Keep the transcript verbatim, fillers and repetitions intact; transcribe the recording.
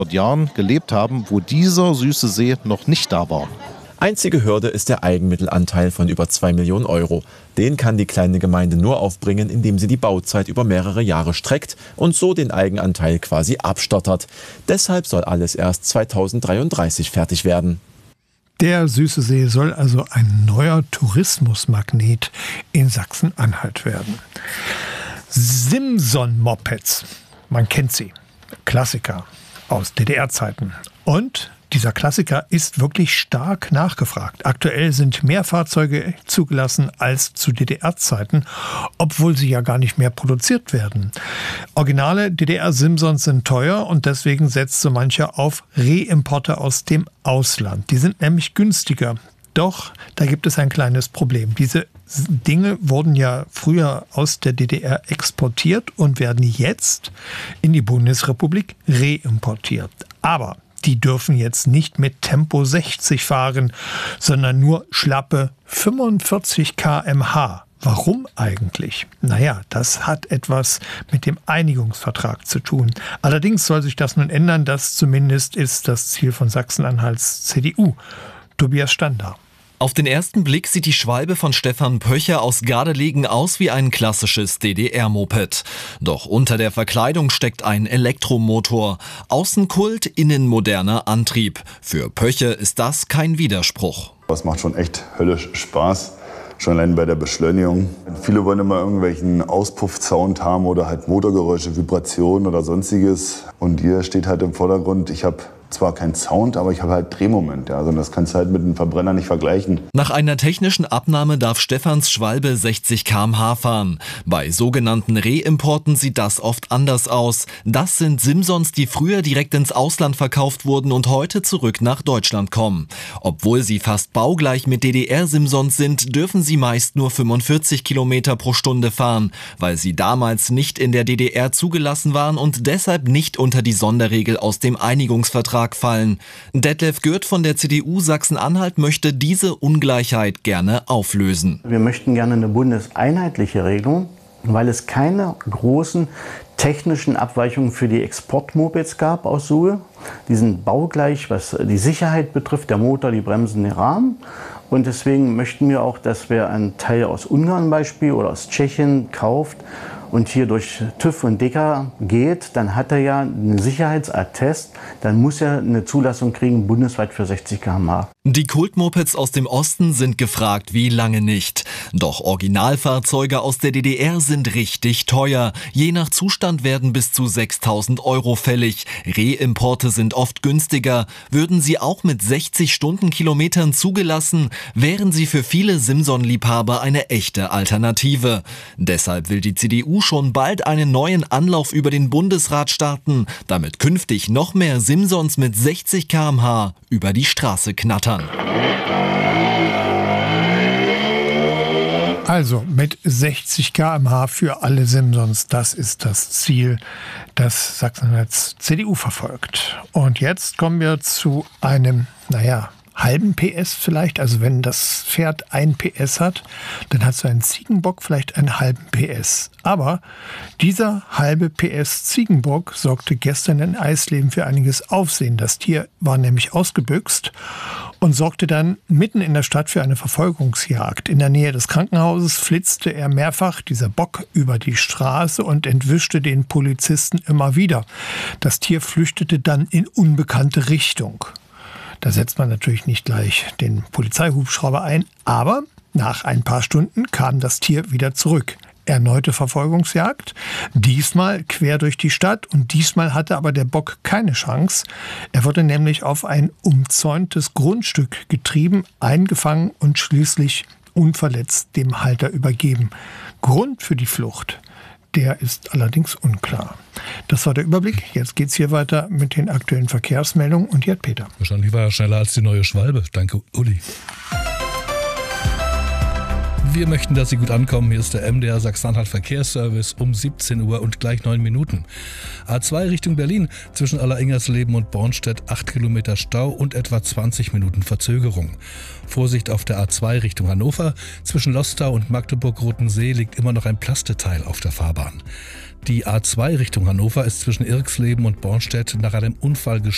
Jahren gelebt haben, wo dieser süße See noch nicht da war. Einzige Hürde ist der Eigenmittelanteil von über zwei Millionen Euro. Den kann die kleine Gemeinde nur aufbringen, indem sie die Bauzeit über mehrere Jahre streckt und so den Eigenanteil quasi abstottert. Deshalb soll alles erst zweitausenddreiunddreißig fertig werden. Der Süße See soll also ein neuer Tourismusmagnet in Sachsen-Anhalt werden. Simson-Mopeds, man kennt sie, Klassiker aus D D R-Zeiten. Und dieser Klassiker ist wirklich stark nachgefragt. Aktuell sind mehr Fahrzeuge zugelassen als zu D D R-Zeiten, obwohl sie ja gar nicht mehr produziert werden. Originale D D R-Simsons sind teuer und deswegen setzt so mancher auf Reimporte aus dem Ausland. Die sind nämlich günstiger. Doch da gibt es ein kleines Problem. Diese Dinge wurden ja früher aus der D D R exportiert und werden jetzt in die Bundesrepublik reimportiert. Aber die dürfen jetzt nicht mit Tempo sechzig fahren, sondern nur schlappe fünfundvierzig Kilometer pro Stunde. Warum eigentlich? Naja, das hat etwas mit dem Einigungsvertrag zu tun. Allerdings soll sich das nun ändern. Das zumindest ist das Ziel von Sachsen-Anhalts C D U. Tobias Stander. Auf den ersten Blick sieht die Schwalbe von Stefan Pöcher aus Gardelegen aus wie ein klassisches D D R-Moped. Doch unter der Verkleidung steckt ein Elektromotor. Außen Kult, innen moderner Antrieb. Für Pöcher ist das kein Widerspruch. Das macht schon echt höllisch Spaß. Schon allein bei der Beschleunigung. Viele wollen immer irgendwelchen Auspuffsound haben oder halt Motorgeräusche, Vibrationen oder sonstiges. Und hier steht halt im Vordergrund, ich habe zwar keinen Sound, aber ich habe halt Drehmoment. Ja. Also das kannst du halt mit einem Verbrenner nicht vergleichen. Nach einer technischen Abnahme darf Stefans Schwalbe sechzig Kilometer pro Stunde fahren. Bei sogenannten Reimporten sieht das oft anders aus. Das sind Simsons, die früher direkt ins Ausland verkauft wurden und heute zurück nach Deutschland kommen. Obwohl sie fast baugleich mit D D R-Simsons sind, dürfen sie meist nur fünfundvierzig Kilometer pro Stunde fahren, weil sie damals nicht in der D D R zugelassen waren und deshalb nicht unter die Sonderregel aus dem Einigungsvertrag fallen. Detlef Gürt von der C D U Sachsen-Anhalt möchte diese Ungleichheit gerne auflösen. Wir möchten gerne eine bundeseinheitliche Regelung, weil es keine großen technischen Abweichungen für die Exportmopeds gab aus Suhl. Die sind baugleich, was die Sicherheit betrifft, der Motor, die Bremsen, den Rahmen. Und deswegen möchten wir auch, dass wer einen Teil aus Ungarn Beispiel oder aus Tschechien kauft und hier durch TÜV und Deka geht, dann hat er ja einen Sicherheitsattest, dann muss er eine Zulassung kriegen, bundesweit für sechzig Kilometer pro Stunde. Die Kultmopeds aus dem Osten sind gefragt wie lange nicht. Doch Originalfahrzeuge aus der D D R sind richtig teuer. Je nach Zustand werden bis zu sechstausend Euro fällig. Reimporte sind oft günstiger. Würden sie auch mit sechzig Stundenkilometern zugelassen, wären sie für viele Simson-Liebhaber eine echte Alternative. Deshalb will die C D U schon bald einen neuen Anlauf über den Bundesrat starten, damit künftig noch mehr Simsons mit sechzig Kilometer pro Stunde über die Straße knattern. Also mit sechzig Kilometer pro Stunde für alle Simsons, das ist das Ziel, das Sachsen-Anhalts C D U verfolgt. Und jetzt kommen wir zu einem, naja, halben P S vielleicht. Also wenn das Pferd ein P S hat, dann hat so ein Ziegenbock vielleicht einen halben P S. Aber dieser halbe P S Ziegenbock sorgte gestern in Eisleben für einiges Aufsehen. Das Tier war nämlich ausgebüxt und sorgte dann mitten in der Stadt für eine Verfolgungsjagd. In der Nähe des Krankenhauses flitzte er mehrfach, dieser Bock, über die Straße und entwischte den Polizisten immer wieder. Das Tier flüchtete dann in unbekannte Richtung. Da setzt man natürlich nicht gleich den Polizeihubschrauber ein, aber nach ein paar Stunden kam das Tier wieder zurück. Erneute Verfolgungsjagd, diesmal quer durch die Stadt und diesmal hatte aber der Bock keine Chance. Er wurde nämlich auf ein umzäuntes Grundstück getrieben, eingefangen und schließlich unverletzt dem Halter übergeben. Grund für die Flucht, der ist allerdings unklar. Das war der Überblick. Jetzt geht's hier weiter mit den aktuellen Verkehrsmeldungen und hier hat Peter. Wahrscheinlich war er schneller als die neue Schwalbe. Danke, Uli. Wir möchten, dass Sie gut ankommen. Hier ist der M D R Sachsen-Anhalt Verkehrsservice um siebzehn Uhr und gleich neun Minuten. A zwei Richtung Berlin zwischen Alleringers-Leben und Bornstedt acht Kilometer Stau und etwa zwanzig Minuten Verzögerung. Vorsicht auf der A zwei Richtung Hannover. Zwischen Lostau und Magdeburg-Rotensee liegt immer noch ein Plasteteil auf der Fahrbahn. Die A zwei Richtung Hannover ist zwischen Irxleben und Bornstedt nach einem Unfall gestört.